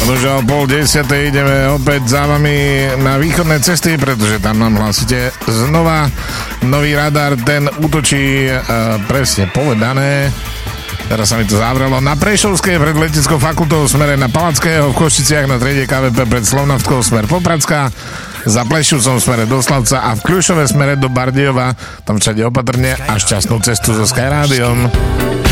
Nože o 9:30 ideme opäť za vami na východné cesty, pretože tam nám hlasíte znova. Nový radar, ten útočí presne povedané. Teraz sa mi to zavrelo. Na Prešovskej pred leteckou fakultou v smere na Palackého, v Košiciach na triede KVP pred Slovnaftkou smer Popradská, za Plešovcom smere do Slavca a v Kľušove smere do Bardejova. Tam všade opatrne a šťastnú cestu so Skyrádiom.